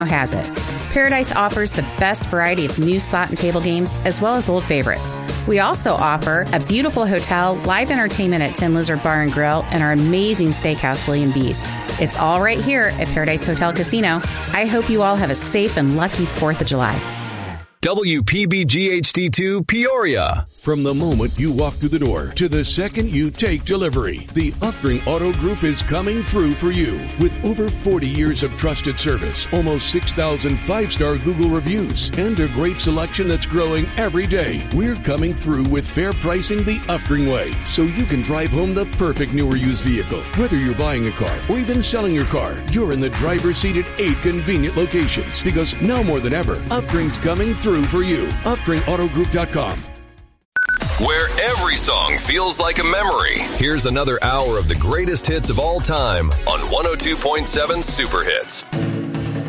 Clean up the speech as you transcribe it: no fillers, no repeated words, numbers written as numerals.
has it. Paradise offers the best variety of new slot and table games, as well as old favorites. We also offer a beautiful hotel, live entertainment at Tin Lizard Bar and Grill, and our amazing steakhouse, William B's. It's all right here at Paradise Hotel Casino. I hope you all have a safe and lucky 4th of July. WPBG-HD2 Peoria. From the moment you walk through the door to the second you take delivery, the Uffring Auto Group is coming through for you. With over 40 years of trusted service, almost 6,000 5-star Google reviews, and a great selection that's growing every day, we're coming through with fair pricing the Uffring way, so you can drive home the perfect new or used vehicle. Whether you're buying a car or even selling your car, you're in the driver's seat at 8 convenient locations, because now more than ever, Uffring's coming through for you. UffringAutoGroup.com. Where every song feels like a memory. Here's another hour of the greatest hits of all time on 102.7 Super Hits.